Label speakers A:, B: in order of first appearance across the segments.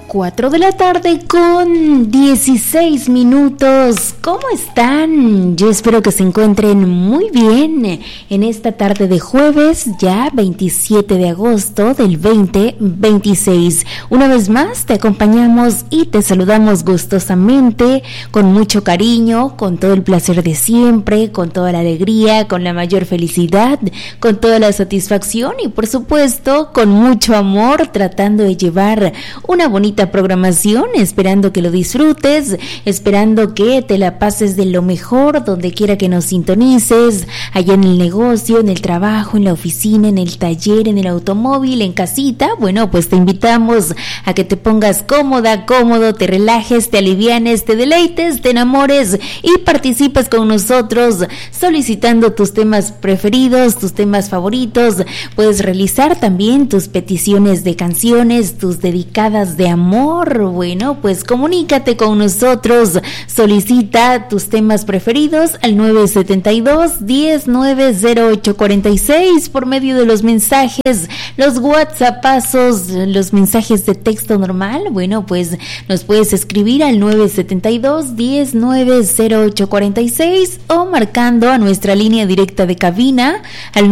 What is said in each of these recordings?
A: 4 de la tarde con 16 minutos. ¿Cómo están? Yo espero que se encuentren muy bien en esta tarde de jueves, ya 27 de agosto del 2026. Una vez más te acompañamos y te saludamos gustosamente, con mucho cariño, con todo el placer de siempre, con toda la alegría, con la mayor felicidad, con toda la satisfacción y por supuesto con mucho amor, tratando de llevar una bonita programación, esperando que lo disfrutes, esperando que te la pases de lo mejor donde quiera que nos sintonices, allá en el negocio, en el trabajo, en la oficina, en el taller, en el automóvil, en casita. Bueno, pues te invitamos a que te pongas cómoda, cómodo, te relajes, te alivianes, te deleites, te enamores y participes con nosotros solicitando tus temas preferidos, tus temas favoritos. Puedes realizar también tus peticiones de canciones, tus dedicadas de amor. Bueno, pues comunícate con nosotros, solicita tus temas preferidos al 972-10-90846 por medio de los mensajes, los WhatsAppazos, los mensajes de texto normal. Bueno, pues nos puedes escribir al 972-10-90846 o marcando a nuestra línea directa de cabina al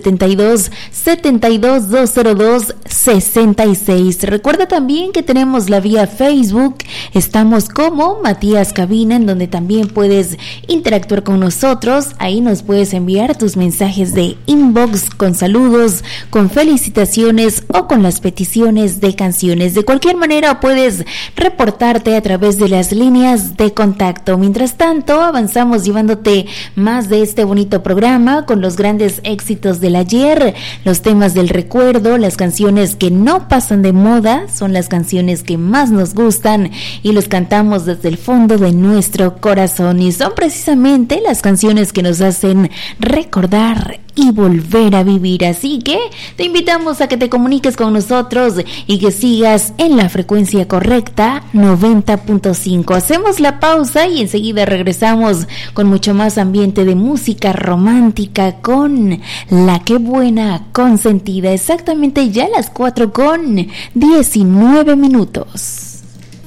A: 972-72-202-66. Recuerda también que tenemos la vía Facebook, estamos como Matías Cabina, en donde también puedes interactuar con nosotros. Ahí nos puedes enviar tus mensajes de inbox con saludos, con felicitaciones o con las peticiones de canciones. De cualquier manera puedes reportarte a través de las líneas de contacto. Mientras tanto, avanzamos llevándote más de este bonito programa con los grandes éxitos del ayer, los temas del recuerdo, las canciones que no pasan de moda, son las canciones que más nos gustan y los cantamos desde el fondo de nuestro corazón, y son precisamente las canciones que nos hacen recordar y volver a vivir. Así que te invitamos a que te comuniques con nosotros y que sigas en la frecuencia correcta 90.5. Hacemos la pausa y enseguida regresamos con mucho más ambiente de música romántica con La Qué Buena Consentida. Exactamente ya las 4:19 minutos.